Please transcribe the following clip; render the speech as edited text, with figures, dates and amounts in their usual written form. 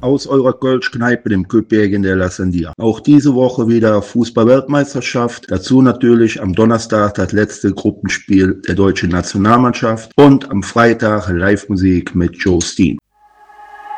aus eurer Kölsch-Kneipe, dem Köpbergen der La Sandia. Auch diese Woche wieder Fußball-Weltmeisterschaft. Dazu natürlich am Donnerstag das letzte Gruppenspiel der deutschen Nationalmannschaft und am Freitag Live-Musik mit Joe Steen.